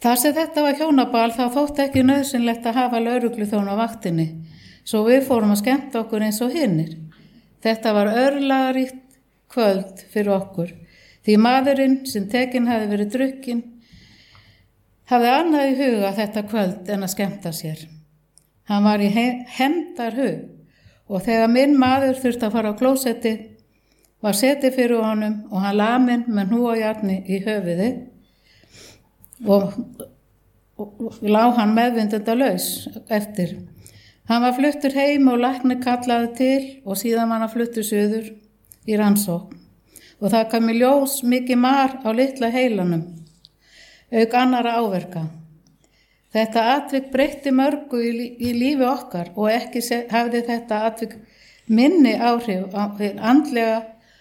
Þar sem þetta var hjónabal þá þótti ekki nauðsynlegt að hafa lögregluþjón á vaktinni, svo við fórum að skemmta okkur eins og hinnir. Þetta var örlagaríkt kvöld fyrir okkur, því maðurinn sem tekinn hafði verið drukkinn hafði annað í huga þetta kvöld en að skemmta sér. Hann var í hefndarhug og þegar minn maður þurfti að fara á klósetti var setið fyrir honum og hann laminn með hnúajárni í höfuði og lá hann meðvindundalaus eftir. Hann var fluttur heim og læknir kallaði til og síðan var hann fluttur suður í rannsókn og það kom í ljós mikið mar á litla heilanum, auk annara áverka. Þetta atvik breytti mörgu í lífi okkar og ekki hafði þetta atvik minni áhrif á andlega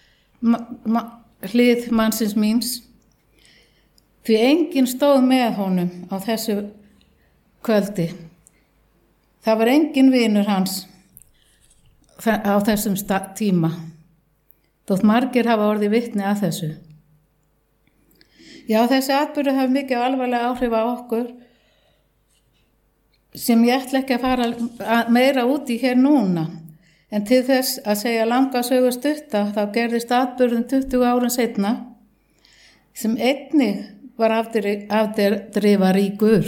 hlið mannsins míns, því enginn stóð með honum á þessu kvöldi. Það var enginn vinur hans á þessum tíma, þótt margir hafa orðið vitni að þessu. Já, þessi atburður hafa mikið alvarlega áhrif á okkur sem ég ætla ekki að fara meira út í hér núna, en til þess að segja langa sögu stutta þá gerðist atburðin 20 árum seinna sem einnig var afdrifaríkur.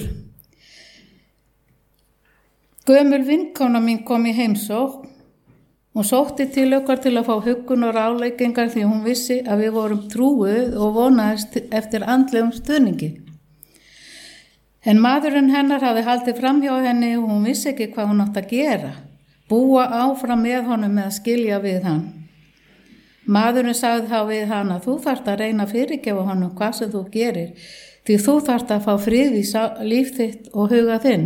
Gömul vinkona mín kom í heimsókn. Hún sótti til okkar til að fá huggun og ráðleggingar því hún vissi að við vorum trúuð og vonaðist eftir andlegum stuðningi. En maðurinn hennar hafði haldið fram hjá henni og hún vissi ekki hvað hún átti að gera. Búa áfram með honum með að skilja við hann. Maðurinn sagði þá við hann að þú þarft að reyna að fyrirgefa honum hvað sem þú gerir, því þú þarft að fá frið í líf þitt og huga þinn.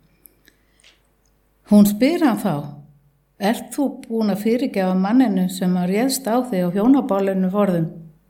Hún spyr hann þá, ert þú búin að fyrirgefa manninu sem að réðst á þig á hjónabálinu forðum?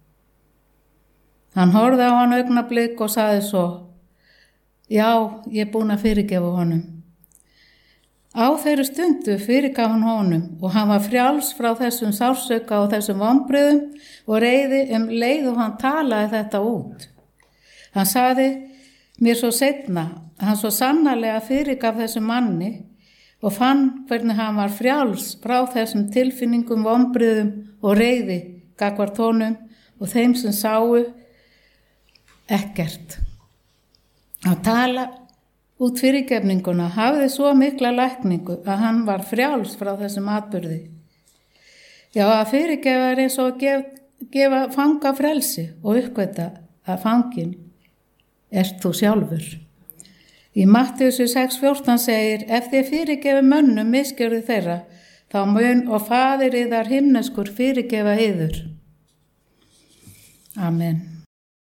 Hann horfði á hann augnablik og sagði svo, já, ég er búin að fyrirgefa honum. Á þeirri stundu fyrirgaf hann honum og hann var frjáls frá þessum sársauka og þessum vonbrigðum og reiði leið og hann talaði þetta út. Hann sagði mér svo seinna að hann svo sannarlega fyrirgaf þessum manni og fann hvernig hann var frjáls frá þessum tilfinningum, vonbrigðum og reiði gagnvart honum og þeim sem sáu ekkert. Að tala út fyrirgefninguna hafði svo mikla lækningu að hann var frjáls frá þessum atburði. Já, að fyrirgefa er eins og að gefa fanga frelsi og uppgöta að fangin ert þú sjálfur. Í Mattheusi 6:14 segir, ef þið fyrirgefi mönnum misgjörði þeirra, þá mun og faðir yðar himneskur fyrirgefa yður. Amen.